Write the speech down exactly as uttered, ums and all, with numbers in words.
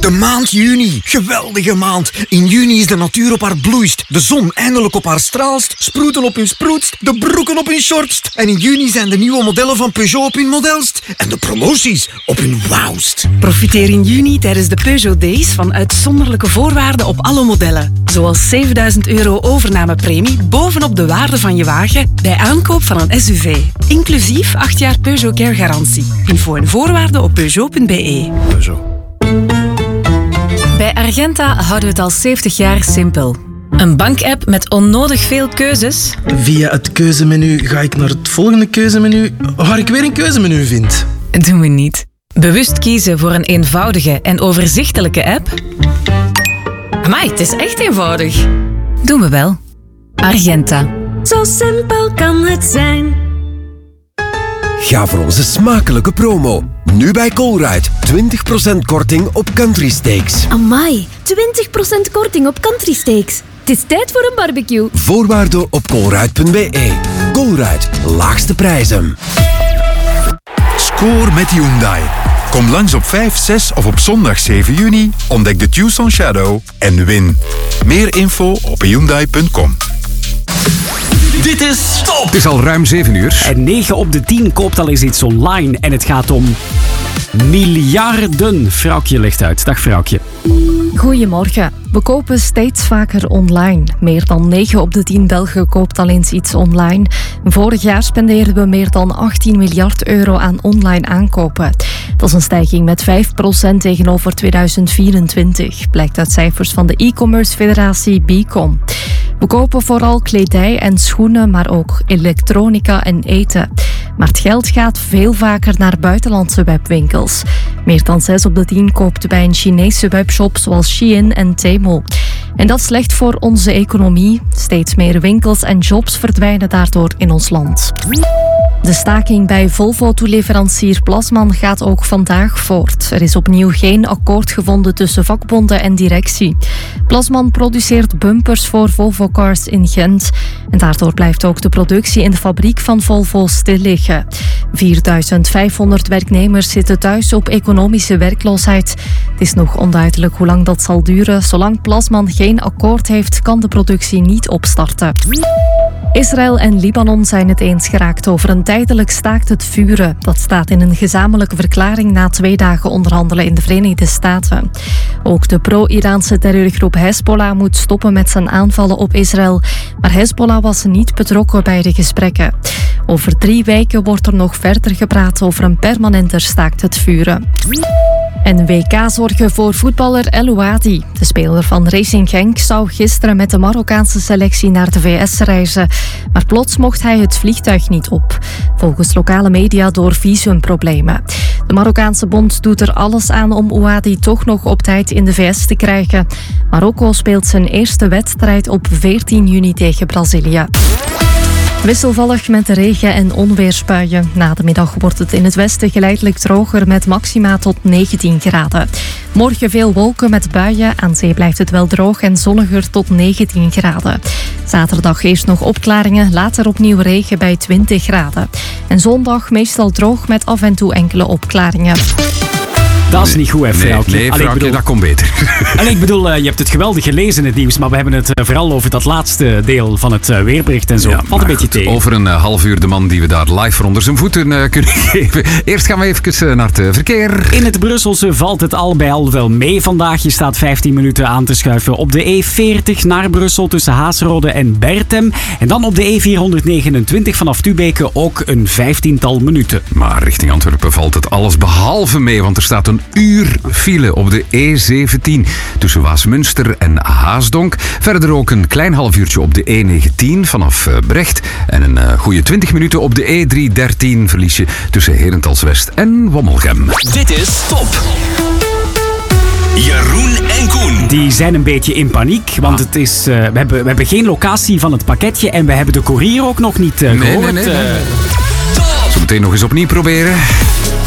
De maand juni. Geweldige maand. In juni is de natuur op haar bloeist. De zon eindelijk op haar straalst. Sproeten op hun sproetst. De broeken op hun shortst. En in juni zijn de nieuwe modellen van Peugeot op hun modelst. En de promoties op hun wauwst. Profiteer in juni tijdens de Peugeot Days van uitzonderlijke voorwaarden op alle modellen. Zoals zevenduizend euro overnamepremie bovenop de waarde van je wagen bij aankoop van een S U V. Inclusief acht jaar Peugeot Care garantie. Info en voorwaarden op peugeot punt b e. Peugeot. Bij Argenta houden we het al zeventig jaar simpel. Een bankapp met onnodig veel keuzes. Via het keuzemenu ga ik naar het volgende keuzemenu, waar ik weer een keuzemenu vind. Doen we niet. Bewust kiezen voor een eenvoudige en overzichtelijke app. Amai, het is echt eenvoudig. Doen we wel. Argenta. Zo simpel kan het zijn. Ga voor onze smakelijke promo. Nu bij Colruyt. twintig procent korting op country steaks. Amai, twintig procent korting op country steaks. Het is tijd voor een barbecue. Voorwaarden op colruyt punt b e. Colruyt, laagste prijzen. Score met Hyundai. Kom langs op vijf, zes of op zondag zeven juni. Ontdek de Tucson Shadow en win. Meer info op hyundai punt com. Dit is Top! Het is al ruim zeven uur. En negen op de tien koopt al eens iets online. En het gaat om miljarden. Vrouwtje legt uit. Dag vrouwtje. Goedemorgen. We kopen steeds vaker online. Meer dan negen op de tien Belgen koopt al eens iets online. Vorig jaar spendeerden we meer dan achttien miljard euro aan online aankopen. Dat is een stijging met vijf procent tegenover tweeduizend vierentwintig, blijkt uit cijfers van de e-commerce federatie Bicom. We kopen vooral kledij en schoenen, maar ook elektronica en eten. Maar het geld gaat veel vaker naar buitenlandse webwinkels. Meer dan zes op de tien koopt bij een Chinese webshop zoals Shein en Temu. En dat is slecht voor onze economie. Steeds meer winkels en jobs verdwijnen daardoor in ons land. De staking bij Volvo-toeleverancier Plasman gaat ook vandaag voort. Er is opnieuw geen akkoord gevonden tussen vakbonden en directie. Plasman produceert bumpers voor Volvo Cars in Gent. En daardoor blijft ook de productie in de fabriek van Volvo stil liggen. vierduizend vijfhonderd werknemers zitten thuis op economische werkloosheid. Het is nog onduidelijk hoe lang dat zal duren. Zolang Plasman geen akkoord heeft, kan de productie niet opstarten. Israël en Libanon zijn het eens geraakt over een tijdelijk staakt het vuren. Dat staat in een gezamenlijke verklaring na twee dagen onderhandelen in de Verenigde Staten. Ook de pro-Iraanse terreurgroep Hezbollah moet stoppen met zijn aanvallen op Israël. Maar Hezbollah was niet betrokken bij de gesprekken. Over drie weken wordt er nog verder gepraat over een permanenter staakt het vuren. En W K-zorgen voor voetballer El Ouadi. De speler van Racing Genk zou gisteren met de Marokkaanse selectie naar de V S reizen. Maar plots mocht hij het vliegtuig niet op. Volgens lokale media door visumproblemen. De Marokkaanse bond doet er alles aan om Ouadi toch nog op tijd in de V S te krijgen. Marokko speelt zijn eerste wedstrijd op veertien juni tegen Brazilië. Wisselvallig met regen- en onweersbuien. Na de middag wordt het in het westen geleidelijk droger met maxima tot negentien graden. Morgen veel wolken met buien. Aan zee blijft het wel droog en zonniger tot negentien graden. Zaterdag eerst nog opklaringen, later opnieuw regen bij twintig graden. En zondag meestal droog met af en toe enkele opklaringen. Dat is niet goed, hè, vrouwtje. Nee, nee Allee, vrouwtje, bedoel, dat komt beter. Allee, ik bedoel, uh, je hebt het geweldig gelezen, het nieuws, maar we hebben het uh, vooral over dat laatste deel van het uh, weerbericht en zo. Ja, Valt een beetje goed, tegen. Over een uh, half uur de man die we daar live voor onder zijn voeten uh, kunnen geven. Eerst gaan we even uh, naar het uh, verkeer. In het Brusselse valt het al bij al wel mee vandaag. Je staat vijftien minuten aan te schuiven op de E veertig naar Brussel tussen Haasrode en Bertem. En dan op de E vierhonderdnegenentwintig vanaf Tubeke ook een vijftiental minuten. Maar richting Antwerpen valt het alles behalve mee, want er staat een uur file op de E zeventien tussen Waasmunster en Haasdonk. Verder ook een klein half uurtje op de E negentien vanaf Brecht. En een uh, goede twintig minuten op de E driehonderddertien verlies je tussen Herentals-West en Wommelgem. Dit is Top. Jeroen en Koen. Die zijn een beetje in paniek, want het is, uh, we, hebben, we hebben geen locatie van het pakketje en we hebben de courier ook nog niet uh, nee, gehoord. Nee, nee, nee. Uh, Zo meteen nog eens opnieuw proberen.